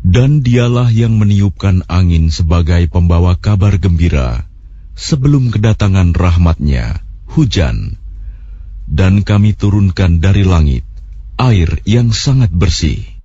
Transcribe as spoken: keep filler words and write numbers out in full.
Dan dialah yang meniupkan angin sebagai pembawa kabar gembira sebelum kedatangan rahmat-Nya, hujan. Dan kami turunkan dari langit air yang sangat bersih.